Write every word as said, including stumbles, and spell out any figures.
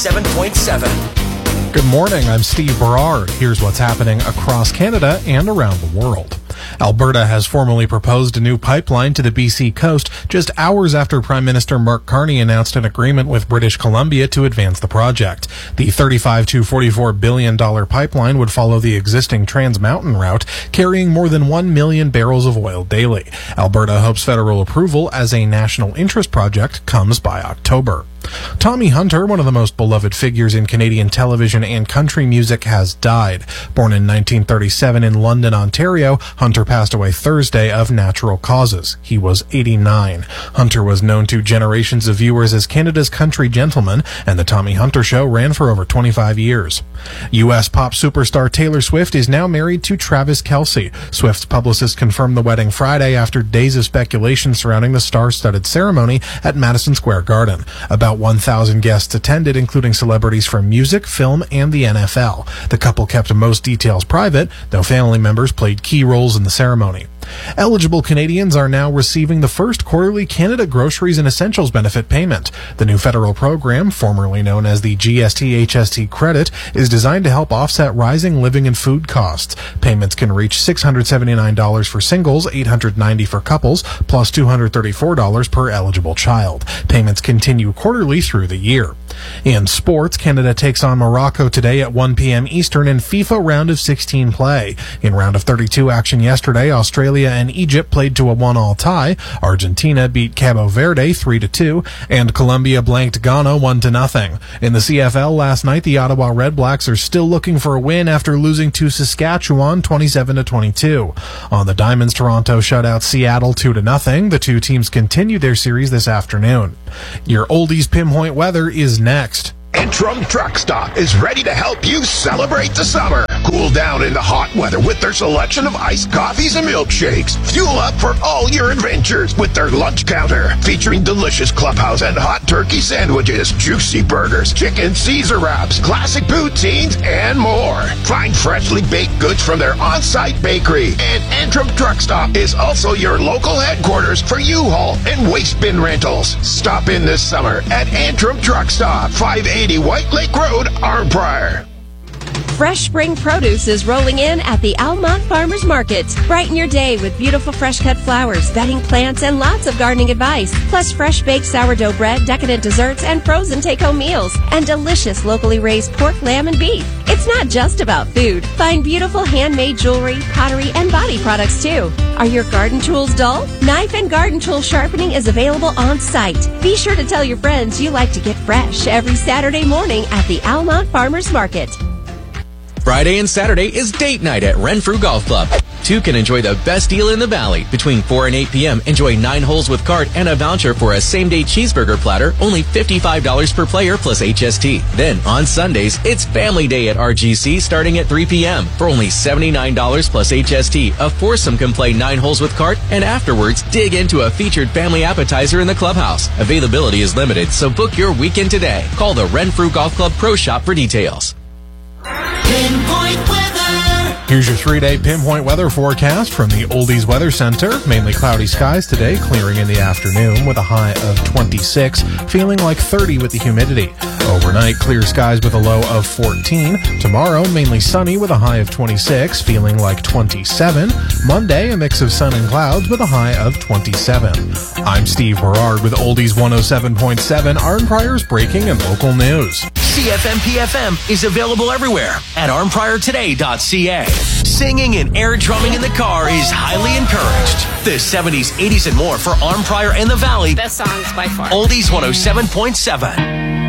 seven point seven. Good morning, I'm Steve Berard. Here's what's happening across Canada and around the world. Alberta has formally proposed a new pipeline to the B C coast just hours after Prime Minister Mark Carney announced an agreement with British Columbia to advance the project. The thirty-five to forty-four billion dollars pipeline would follow the existing Trans Mountain route, carrying more than one million barrels of oil daily. Alberta hopes federal approval as a national interest project comes by October. Tommy Hunter, one of the most beloved figures in Canadian television and country music, has died. Born in nineteen thirty-seven in London, Ontario, Hunter passed away Thursday of natural causes. He was eighty-nine. Hunter was known to generations of viewers as Canada's country gentleman, and The Tommy Hunter Show ran for over twenty-five years. U S pop superstar Taylor Swift is now married to Travis Kelce. Swift's publicist confirmed the wedding Friday after days of speculation surrounding the star-studded ceremony at Madison Square Garden. About one thousand guests attended, including celebrities from music, film, and the N F L. The couple kept most details private, though family members played key roles in the ceremony. Eligible Canadians are now receiving the first quarterly Canada Groceries and Essentials benefit payment. The new federal program, formerly known as the G S T H S T credit, is designed to help offset rising living and food costs. Payments can reach six hundred seventy-nine dollars for singles, eight hundred ninety dollars for couples, plus two hundred thirty-four dollars per eligible child. Payments continue quarterly through the year. In sports, Canada takes on Morocco today at one p.m. Eastern in FIFA round of sixteen play. In round of thirty-two action yesterday, Australia and Egypt played to a one-all tie. Argentina beat Cabo Verde three to two, and Colombia blanked Ghana one to nothing. In the C F L last night, the Ottawa Red Blacks are still looking for a win after losing to Saskatchewan twenty-seven to twenty-two. On the Diamonds, Toronto shut out Seattle two to nothing. The two teams continue their series this afternoon. Your oldies pinpoint weather is next. Antrim Truck Stop is ready to help you celebrate the summer. Cool down in the hot weather with their selection of iced coffees and milkshakes. Fuel up for all your adventures with their lunch counter, featuring delicious clubhouse and hot turkey sandwiches, juicy burgers, chicken Caesar wraps, classic poutines, and more. Find freshly baked goods from their on-site bakery. And Antrim Truck Stop is also your local headquarters for U-Haul and waste bin rentals. Stop in this summer at Antrim Truck Stop, five eighty White Lake Road, Arnprior. Fresh spring produce is rolling in at the Almont Farmers Market. Brighten your day with beautiful fresh-cut flowers, bedding plants, and lots of gardening advice. Plus fresh baked sourdough bread, decadent desserts, and frozen take-home meals. And delicious locally raised pork, lamb, and beef. It's not just about food. Find beautiful handmade jewelry, pottery, and body products, too. Are your garden tools dull? Knife and garden tool sharpening is available on site. Be sure to tell your friends you like to get fresh every Saturday morning at the Almont Farmers Market. Friday and Saturday is date night at Renfrew Golf Club. Two can enjoy the best deal in the valley. Between four and eight p.m., enjoy nine holes with cart and a voucher for a same-day cheeseburger platter, only fifty-five dollars per player plus H S T. Then, on Sundays, it's Family Day at R G C starting at three p.m. For only seventy-nine dollars plus H S T, a foursome can play nine holes with cart, and afterwards, dig into a featured family appetizer in the clubhouse. Availability is limited, so book your weekend today. Call the Renfrew Golf Club Pro Shop for details. Pinpoint weather. Here's your three-day pinpoint weather forecast from the Oldies Weather Center. Mainly cloudy skies today, clearing in the afternoon with a high of twenty-six, feeling like thirty with the humidity. Overnight, clear skies with a low of fourteen. Tomorrow, mainly sunny with a high of twenty-six, feeling like twenty-seven. Monday, a mix of sun and clouds with a high of twenty-seven. I'm Steve Berard with Oldies one oh seven point seven, Arnprior's breaking and local news. C F M P F M is available everywhere at arnprior today dot c a. Singing and air drumming in the car is highly encouraged. The seventies, eighties, and more for Arnprior and the Valley. Best songs by far. Oldies one oh seven point seven.